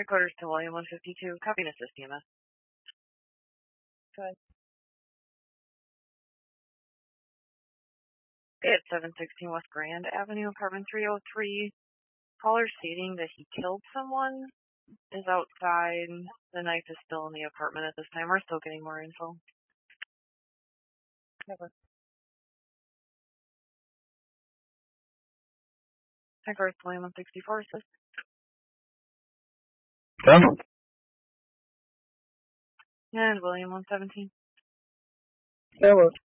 Headquarters to William 152. Copy and assist EMS. Go ahead. Okay, at 716 West Grand Avenue, apartment 303. Caller stating that he killed someone is outside. The knife is still in the apartment at this time. We're still getting more info. Never. Headquarters to William 164. Assist. Done. And William 117. Hello.